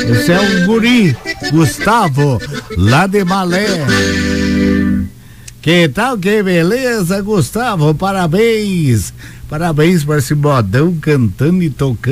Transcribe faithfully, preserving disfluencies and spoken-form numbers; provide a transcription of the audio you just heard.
Esse é o guri, Gustavo, lá de Malé. Que tal, que beleza, Gustavo, parabéns. Parabéns para esse modão cantando e tocando.